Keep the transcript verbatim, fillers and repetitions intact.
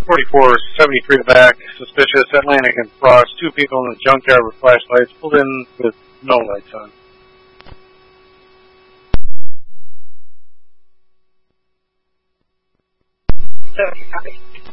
forty-four seventy-three back, suspicious, Atlantic and Frost, two people in the junkyard with flashlights, pulled in with no lights on. Okay, copy.